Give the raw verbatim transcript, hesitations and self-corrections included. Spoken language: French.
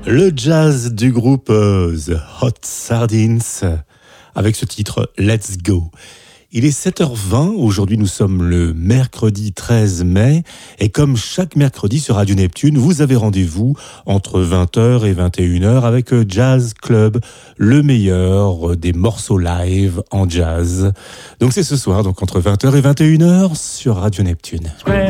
Le jazz du groupe euh, The Hot Sardines avec ce titre Let's Go. Il est sept heures vingt, aujourd'hui nous sommes le mercredi treize mai et comme chaque mercredi sur Radio Neptune, vous avez rendez-vous entre vingt heures et vingt et une heures avec Jazz Club, le meilleur des morceaux live en jazz. Donc c'est ce soir, donc entre vingt heures et vingt et une heures sur Radio Neptune.